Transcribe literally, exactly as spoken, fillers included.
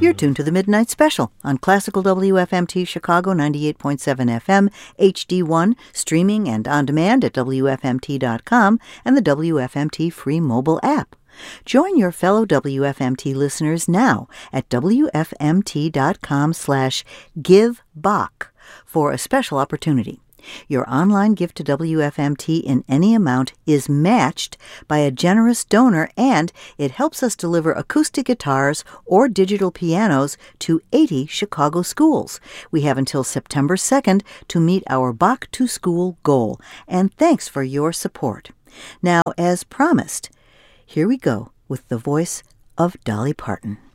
You're tuned to the Midnight Special on Classical W F M T Chicago ninety-eight point seven F M, H D one, streaming and on demand at W F M T dot com and the W F M T free mobile app. Join your fellow W F M T listeners now at W F M T dot com slash give Bach for a special opportunity. Your online gift to W F M T in any amount is matched by a generous donor, and it helps us deliver acoustic guitars or digital pianos to eighty Chicago schools. We have until September second to meet our Bach to School goal, and thanks for your support. Now, as promised, here we go with the voice of Dolly Parton.